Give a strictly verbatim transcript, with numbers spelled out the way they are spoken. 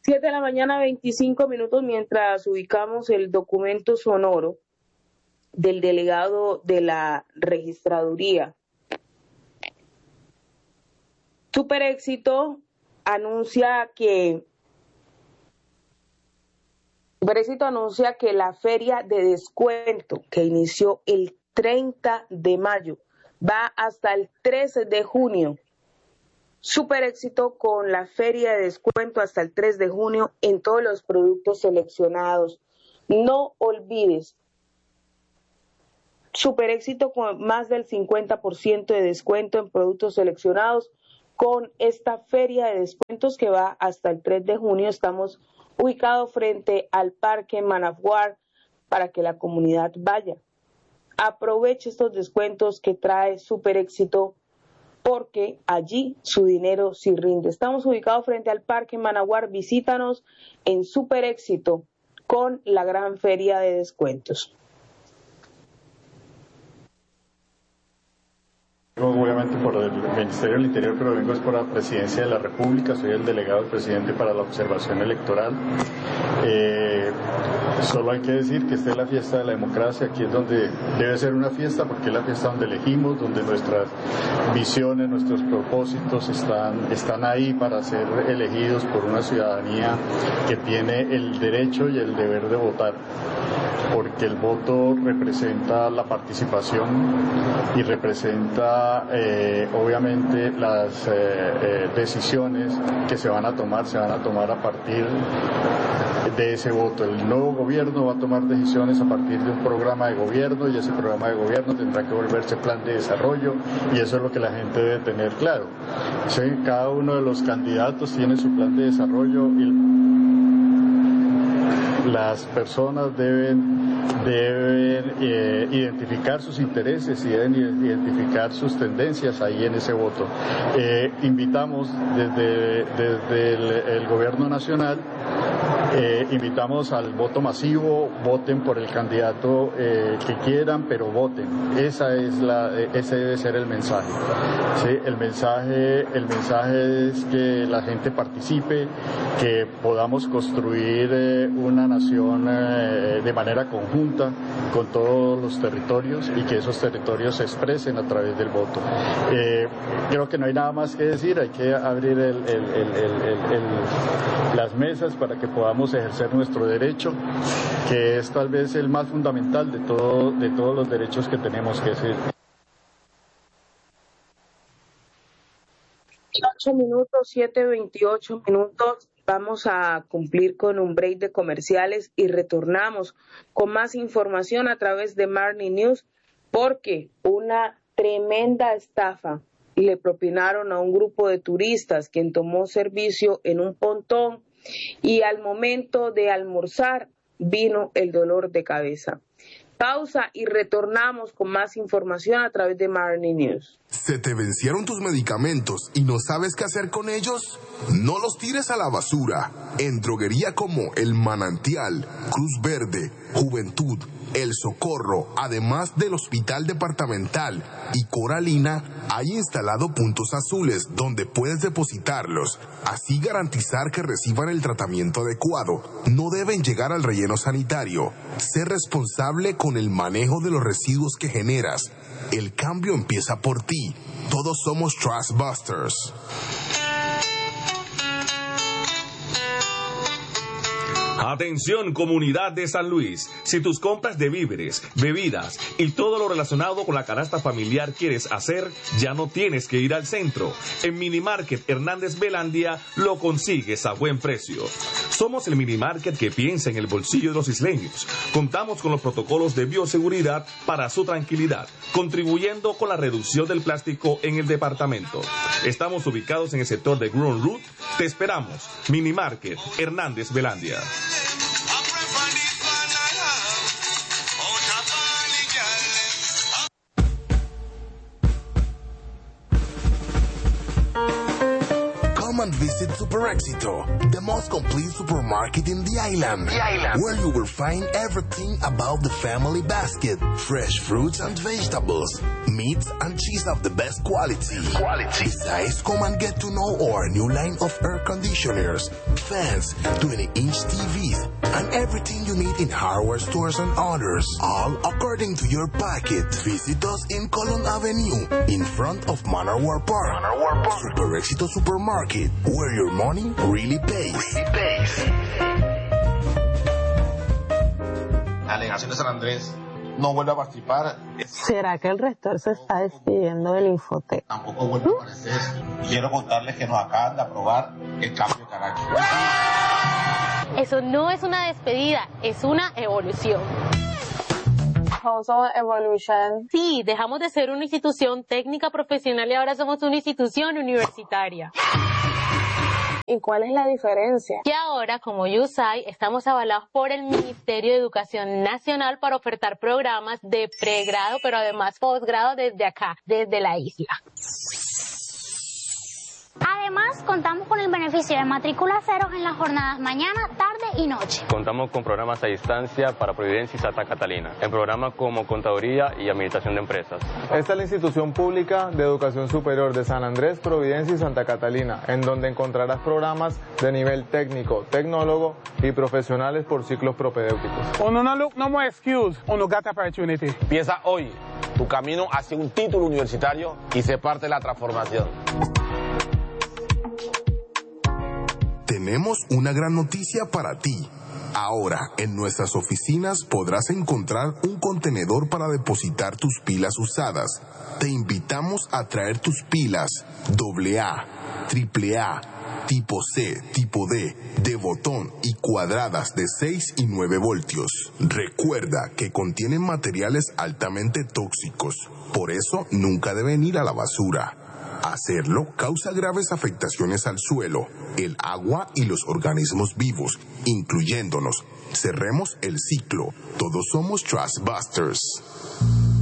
siete de la mañana, veinticinco minutos, mientras ubicamos el documento sonoro del delegado de la registraduría. Super Éxito anuncia que Super Éxito anuncia que la feria de descuento que inició el treinta de mayo va hasta el trece de junio. Super Éxito con la feria de descuento hasta el tres de junio en todos los productos seleccionados. No olvides, Super Éxito con más del cincuenta por ciento de descuento en productos seleccionados con esta feria de descuentos que va hasta el tres de junio. Estamos ubicados frente al Parque Managuar para que la comunidad vaya. Aproveche estos descuentos que trae Super Éxito, porque allí su dinero sí rinde. Estamos ubicados frente al Parque Managuar. Visítanos en Super Éxito con la gran feria de descuentos. Obviamente por el Ministerio del Interior, pero vengo es por la Presidencia de la República, soy el delegado del presidente para la observación electoral. Eh, solo hay que decir que esta es la fiesta de la democracia, aquí es donde debe ser una fiesta, porque es la fiesta donde elegimos, donde nuestras visiones, nuestros propósitos están, están ahí para ser elegidos por una ciudadanía que tiene el derecho y el deber de votar, porque el voto representa la participación y representa eh, obviamente las eh, eh, decisiones que se van a tomar, se van a tomar a partir de ese voto. El nuevo gobierno va a tomar decisiones a partir de un programa de gobierno, y ese programa de gobierno tendrá que volverse plan de desarrollo, y eso es lo que la gente debe tener claro. ¿Sí? Cada uno de los candidatos tiene su plan de desarrollo y las personas deben deben eh, identificar sus intereses y deben identificar sus tendencias ahí en ese voto. Eh, invitamos desde, desde el, el gobierno nacional, eh, invitamos al voto masivo, voten por el candidato eh, que quieran, pero voten. Esa es la, ese debe ser el mensaje. ¿Sí? El mensaje, el mensaje es que la gente participe, que podamos construir eh, una nación eh, de manera conjunta con todos los territorios, y que esos territorios se expresen a través del voto. Eh, creo que no hay nada más que decir, hay que abrir el, el, el, el, el, las mesas para que podamos ejercer nuestro derecho, que es tal vez el más fundamental de, todo, de todos los derechos que tenemos, que decir. ocho minutos, siete, veintiocho minutos. Vamos a cumplir con un break de comerciales y retornamos con más información a través de Marni News, porque una tremenda estafa le propinaron a un grupo de turistas quien tomó servicio en un pontón, y al momento de almorzar vino el dolor de cabeza. Pausa y retornamos con más información a través de Marni News. ¿Se te vencieron tus medicamentos y no sabes qué hacer con ellos? No los tires a la basura. En droguería como El Manantial, Cruz Verde, Juventud, El Socorro, además del Hospital Departamental y Coralina, hay instalado puntos azules donde puedes depositarlos, así garantizar que reciban el tratamiento adecuado. No deben llegar al relleno sanitario. Sé responsable con el manejo de los residuos que generas. El cambio empieza por ti. Todos somos Trustbusters. Atención, comunidad de San Luis. Si tus compras de víveres, bebidas y todo lo relacionado con la canasta familiar quieres hacer, ya no tienes que ir al centro. En Minimarket Hernández Belandia lo consigues a buen precio. Somos el Minimarket que piensa en el bolsillo de los isleños. Contamos con los protocolos de bioseguridad para su tranquilidad, contribuyendo con la reducción del plástico en el departamento. Estamos ubicados en el sector de Gruen Root. Te esperamos. Minimarket Hernández Belandia. Come and visit Visit Super Éxito, the most complete supermarket in the island, the island, where you will find everything about the family basket, fresh fruits and vegetables, meats and cheese of the best quality. Quality. Besides, come and get to know our new line of air conditioners, fans, twenty inch T Vs, and everything you need in hardware stores and others, all according to your packet. Visit us in Colon Avenue, in front of Manor War Park. Manor War Park. Super Éxito Supermarket, where your money really pays. Really pays. La delegación de San Andrés no vuelve a participar. ¿Será que el rector se está despidiendo del Infotec? Tampoco vuelve a aparecer. Quiero contarles que nos acaban de aprobar el cambio de carácter. Eso no es una despedida, es una evolución. Also evolution. Sí, dejamos de ser una institución técnica profesional y ahora somos una institución universitaria. ¿Y cuál es la diferencia? Y ahora, como U S A I, estamos avalados por el Ministerio de Educación Nacional para ofertar programas de pregrado, pero además posgrado desde acá, desde la isla. Además, contamos con el beneficio de matrícula cero en las jornadas mañana, tarde y noche. Contamos con programas a distancia para Providencia y Santa Catalina, en programas como Contaduría y Administración de Empresas. Esta es la institución pública de educación superior de San Andrés, Providencia y Santa Catalina, en donde encontrarás programas de nivel técnico, tecnólogo y profesionales por ciclos propedéuticos. Uno no look no more excuse, uno got opportunity. Empieza hoy tu camino hacia un título universitario y se parte la transformación. Tenemos una gran noticia para ti. Ahora, en nuestras oficinas podrás encontrar un contenedor para depositar tus pilas usadas. Te invitamos a traer tus pilas doble A, triple A, tipo C, tipo D, de botón y cuadradas de seis y nueve voltios. Recuerda que contienen materiales altamente tóxicos, por eso nunca deben ir a la basura. Hacerlo causa graves afectaciones al suelo, el agua y los organismos vivos, incluyéndonos. Cerremos el ciclo. Todos somos Trashbusters.